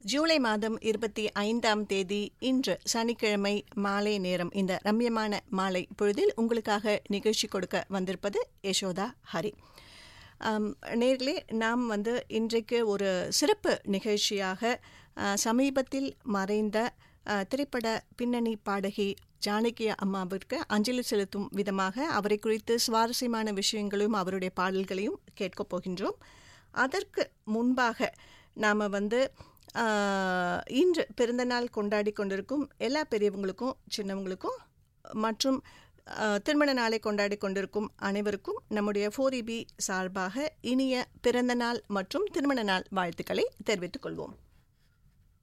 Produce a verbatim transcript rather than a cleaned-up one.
ஜூலை மாதம் இருபத்தி ஐந்தாம் தேதி இன்று சனிக்கிழமை மாலை நேரம் இந்த ரம்யமான மாலை பொழுதில் உங்களுக்காக நிகழ்ச்சி கொடுக்க வந்திருப்பது யசோதா ஹரி. நேர்களே, நாம் வந்து இன்றைக்கு ஒரு சிறப்பு நிகழ்ச்சியாக சமீபத்தில் மறைந்த திரைப்பட பின்னணி பாடகி ஜானகி அம்மாவிற்கு அஞ்சலி செலுத்தும் விதமாக அவரை குறித்து சுவாரஸ்யமான விஷயங்களையும் அவருடைய பாடல்களையும் கேட்கப் போகின்றோம். அதற்கு முன்பாக நாம் வந்து இன்று பிறந்தநாள் கொண்டாடி கொண்டிருக்கும் எல்லா பெரியவங்களுக்கும் சின்னவங்களுக்கும் மற்றும் திருமண நாளை கொண்டாடி கொண்டிருக்கும் அனைவருக்கும் நம்முடைய ஃபோர் இபி சார்பாக இனிய பிறந்த நாள் மற்றும் திருமண நாள் வாழ்த்துக்களை தெரிவித்துக் கொள்வோம்.